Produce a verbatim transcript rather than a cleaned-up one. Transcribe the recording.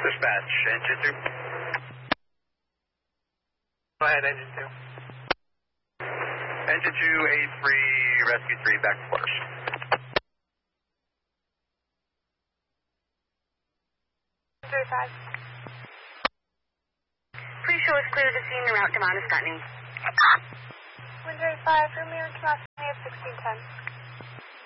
Dispatch, engine two. Go ahead, engine two. Engine two, A three, rescue three, back to quarters. three five. Pre-show is clear to scene en route to Mount Escutney. Wind rate five, Romeo and Tomas, sixteen ten.